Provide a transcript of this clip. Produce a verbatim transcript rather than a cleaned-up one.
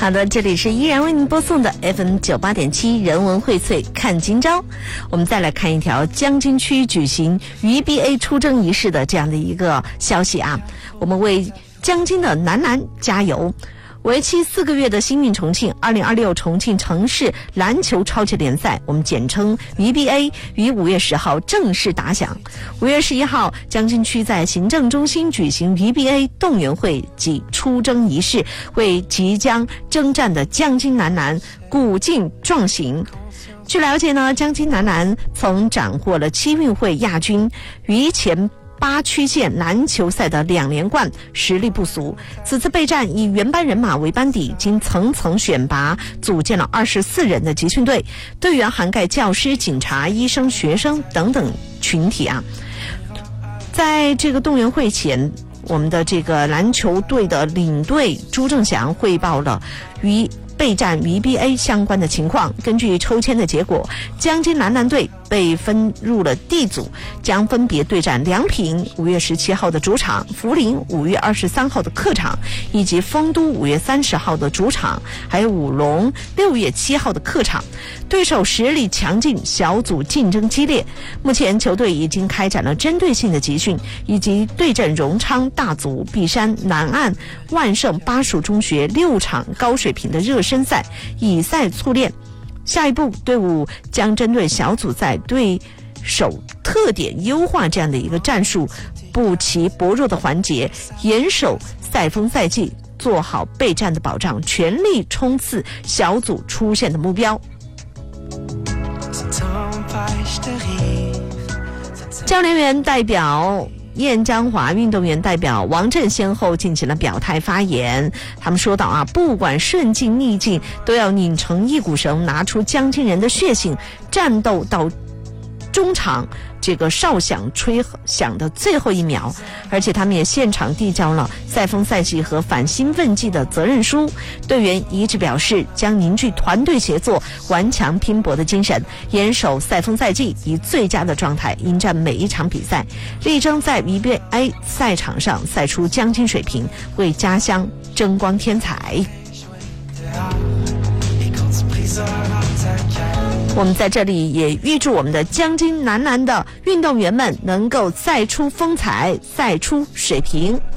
好的，这里是依然为您播送的 F M 九八点七人文荟萃看今朝。我们再来看一条江津区举行 V B A 出征仪式的这样的一个消息啊，我们为江津的男篮加油。为期四个月的新运重庆二零二六重庆城市篮球超级联赛，我们简称 V B A， 于五月十号正式打响。五月十一号，江津区在行政中心举行 V B A 动员会及出征仪式，为即将征战的江津男篮鼓劲壮行。据了解呢，江津男篮曾斩获了七运会亚军，于前八区县篮球赛的两连冠，实力不俗。此次备战以原班人马为班底，经层层选拔，组建了二十四人的集训队，队员涵盖教师、警察、医生、学生等等群体啊。在这个动员会前，我们的这个篮球队的领队朱正祥汇报了与备战 V B A 相关的情况。根据抽签的结果，江津男篮队被分入了 D 组，将分别对战梁平五月十七号的主场、涪陵五月二十三号的客场，以及丰都五月三十号的主场，还有武隆六月七号的客场。对手实力强劲，小组竞争激烈。目前球队已经开展了针对性的集训，以及对阵荣昌、大足、璧山、南岸、万盛、巴蜀中学六场高水平的热身赛，以赛促练。下一步，队伍将针对小组赛对手特点优化这样的一个战术，补齐薄弱的环节，严守赛风赛季，做好备战的保障，全力冲刺小组出线的目标。教练员代表燕江华、运动员代表王震先后进行了表态发言。他们说到啊，不管顺境逆境，都要拧成一股绳，拿出江津人的血性，战斗到中场这个哨响吹响的最后一秒。而且他们也现场递交了赛风赛季和反兴奋剂的责任书。队员一致表示，将凝聚团队协作、顽强拼搏的精神，严守赛风赛季，以最佳的状态迎战每一场比赛，力争在 V B A 赛场上赛出江津水平，为家乡争光添彩。我们在这里也预祝我们的江津男篮的运动员们能够赛出风采，赛出水平。